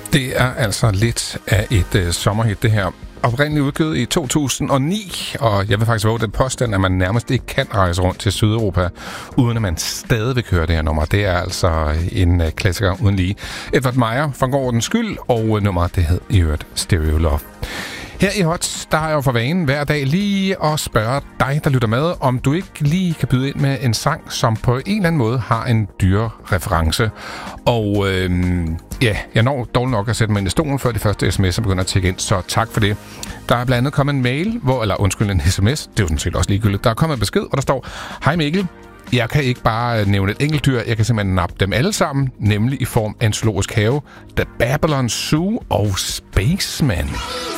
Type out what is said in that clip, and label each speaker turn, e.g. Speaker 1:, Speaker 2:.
Speaker 1: Det er altså lidt af et sommerhit, det her. Oprindeligt udgivet i 2009, og jeg vil faktisk våge den påstand, at man nærmest ikke kan rejse rundt til Sydeuropa, uden at man stadigvæk hører det her nummer. Det er altså en klassiker uden lige. Edvard Meyer for en god ordens skyld, og nummeret det hed i øvrigt Stereo Love. Her i Hot, der har jeg jo for vanen hver dag lige at spørge dig, der lytter med, om du ikke lige kan byde ind med en sang, som på en eller anden måde har en dyrereference. Og jeg når dårligt nok at sætte mig ind i stolen, før de første sms'er begynder at tjekke ind, så tak for det. Der er blandt andet kommet en mail, en sms, det er jo sådan set også ligegyldigt. Der er kommet en besked, hvor der står: Hej Mikkel, jeg kan ikke bare nævne et enkelt dyr, jeg kan simpelthen nappe dem alle sammen, nemlig i form af en zoologisk have, The Babylon Zoo og Spaceman.